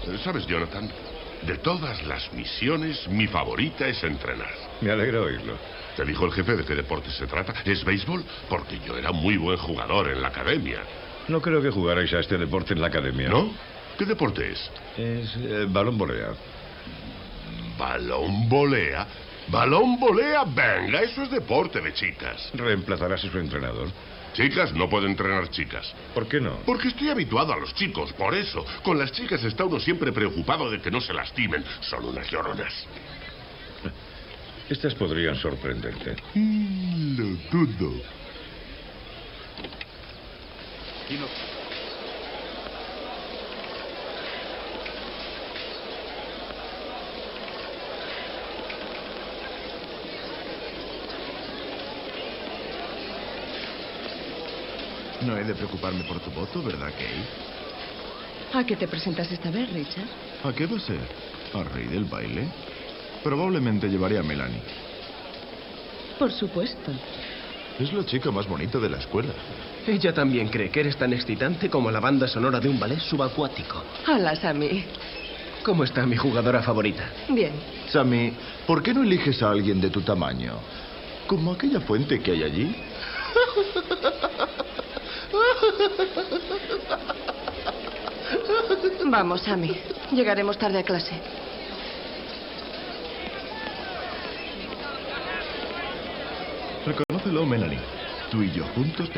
Sabes, Jonathan, de todas las misiones, mi favorita es entrenar. Me alegra oírlo. ¿Te dijo el jefe de qué deporte se trata? ¿Es béisbol? Porque yo era muy buen jugador en la academia. No creo que jugarais a este deporte en la academia. ¿No? ¿Qué deporte es? Es balón volea. ¿Balón volea? ¿Balón volea? Venga, eso es deporte de chicas. ¿Reemplazarás a su entrenador? Chicas, no puedo entrenar chicas. ¿Por qué no? Porque estoy habituado a los chicos, por eso. Con las chicas está uno siempre preocupado de que no se lastimen. Son unas lloronas. Estas podrían sorprenderte. Lo dudo. No he de preocuparme por tu voto, ¿verdad, Kate? ¿A qué te presentas esta vez, Richard? ¿A qué va a ser? ¿Al rey del baile? Probablemente llevaré a Melanie. Por supuesto. Es la chica más bonita de la escuela. Ella también cree que eres tan excitante como la banda sonora de un ballet subacuático. Hola, Sammy. ¿Cómo está mi jugadora favorita? Bien. Sammy, ¿por qué no eliges a alguien de tu tamaño? Como aquella fuente que hay allí. Vamos, Sammy. Llegaremos tarde a clase. Reconócelo, Melanie. Tú y yo juntos